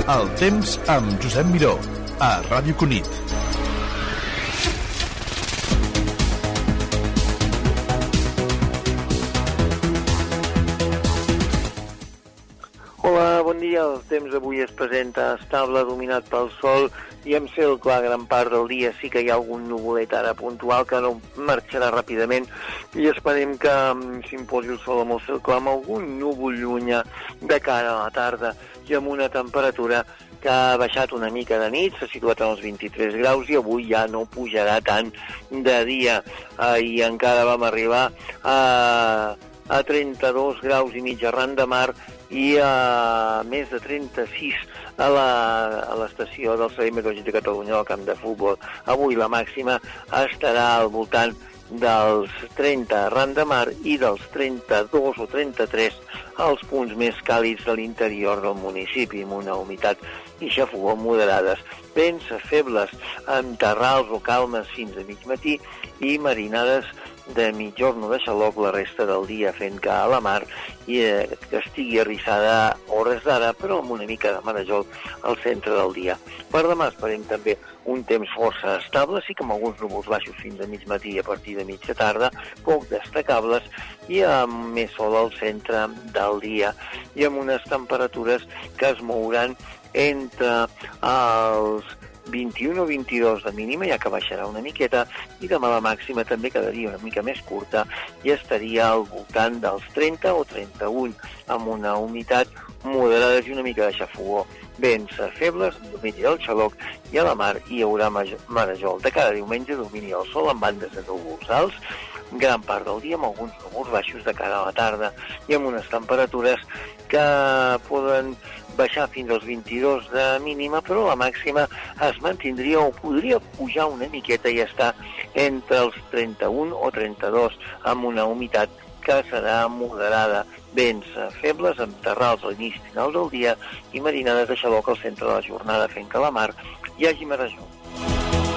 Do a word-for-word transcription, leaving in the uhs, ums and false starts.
El temps amb Josep Miró, a Ràdio Cunit. Hola, bon dia. El temps avui es presenta estable, dominat pel sol i amb cel clar gran part del dia. Sí que hi ha algun nuvolet ara puntual que no marxarà ràpidament i esperem que s'imposi el sol amb el cel clar amb algun núvol llunyà de cara a la tarda i amb una temperatura que ha baixat una mica de nit, s'ha situat en els vint-i-tres graus i avui ja no pujarà tant de dia. Ahir encara vam arribar a, a trenta-dos graus i mig arran de mar i a més de trenta-sis a l'estació del Servei Meteorològic de Catalunya al camp de futbol. Avui la màxima estarà al voltant dels trenta arran de mar i dels trenta-dos o trenta-tres als punts més càlids de l'interior del municipi, amb una humitat i xafogor moderades. Vents febles amb terrals o calmes fins a mig matí i marinades de mitjorn o de xaloc la resta del dia, fent que a la mar i eh, que estigui arrissada a hores d'ara, però amb una mica de marejol al centre del dia. Per demà esperem també un temps força estable, sí que amb alguns núvols baixos fins a mig matí i a partir de mitja tarda, poc destacables i amb més sol al centre del dia i amb unes temperatures que es mouran entre els vint-i-un o vint-i-dos de mínima, ja que baixarà una miqueta, i demà la màxima també quedaria una mica més curta i estaria al voltant dels trenta o trenta-un, amb una humitat moderada i una mica de xafogor. Vents febles, domini del xaloc i a la mar hi haurà marejol. De cada diumenge domini el sol amb bandes de núvols alts, gran part del dia amb alguns núvols baixos de cara a la tarda i amb unes temperatures que poden baixar fins als vint-i-dos de mínima, però la màxima es mantindria o podria pujar una miqueta i estar entre els trenta-un o trenta-dos, amb una humitat que serà moderada. Vents febles amb terrals a l'inici final del dia i marinades de xaloc al centre de la jornada, fent que a la mar hi hagi marejol.